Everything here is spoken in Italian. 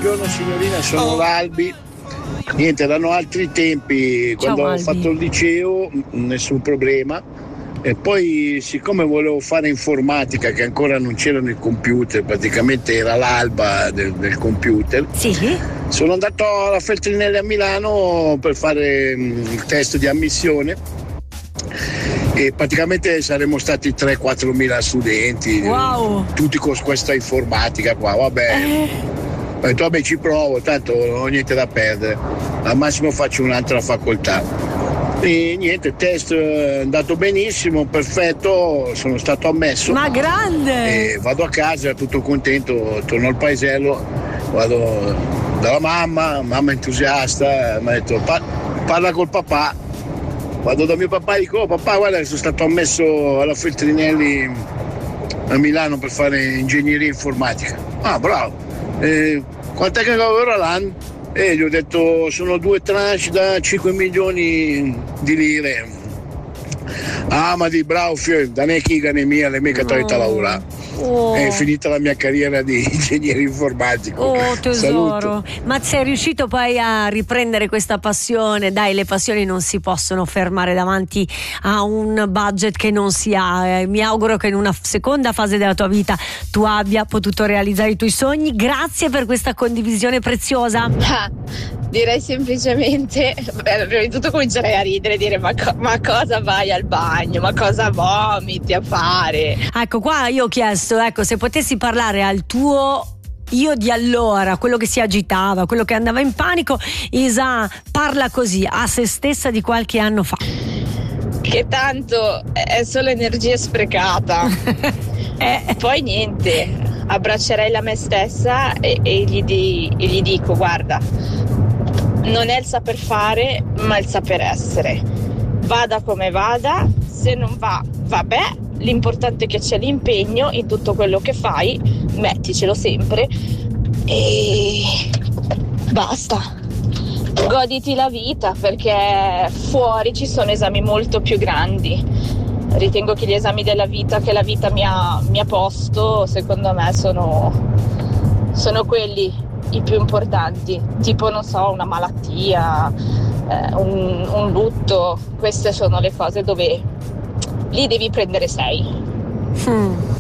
Buongiorno signorina, sono l'Albi. Niente, erano altri tempi, Ciao, quando ho Albi. fatto il liceo nessun problema. E poi siccome volevo fare informatica, che ancora non c'erano i computer, praticamente era l'alba del computer, Sì? sono andato alla Feltrinelli a Milano per fare il test di ammissione e praticamente saremmo stati 3-4 mila studenti, Wow. tutti con questa informatica qua, vabbè. Ho detto vabbè ci provo, tanto non ho niente da perdere, al massimo faccio un'altra facoltà. E niente, test è andato benissimo, perfetto, sono stato ammesso. Ma grande! E vado a casa tutto contento, torno al paesello, vado dalla mamma entusiasta, mi ha detto parla col papà. Vado da mio papà e dico oh, papà guarda che sono stato ammesso alla Feltrinelli a Milano per fare ingegneria informatica. Ah bravo, quant'è che lavora l'anno? E gli ho detto sono 2 tranche da 5 milioni di lire. Ah ma di bravo figlio, da ne chiga né mia, le mica trovato a lavorare. Oh. È finita la mia carriera di ingegnere informatico. Oh tesoro, Saluto. ma sei riuscito poi a riprendere questa passione? Dai, le passioni non si possono fermare davanti a un budget che non si ha. Mi auguro che in una seconda fase della tua vita tu abbia potuto realizzare i tuoi sogni. Grazie per questa condivisione preziosa. Direi semplicemente, prima di tutto comincerei a ridere e dire ma cosa vai al bagno, ma cosa vomiti a fare? Ecco, qua io ho chiesto, se potessi parlare al tuo io di allora, quello che si agitava, quello che andava in panico, Isa parla così a se stessa di qualche anno fa. Che tanto è solo energia sprecata. Poi niente, abbraccerei la me stessa e gli dico guarda, non è il saper fare ma il saper essere, vada come vada, se non va vabbè, l'importante è che c'è l'impegno in tutto quello che fai, metticelo sempre e basta, goditi la vita perché fuori ci sono esami molto più grandi. Ritengo che gli esami della vita che la vita mi ha posto secondo me sono quelli i più importanti, tipo non so, una malattia, un lutto, queste sono le cose dove lì devi prendere 6.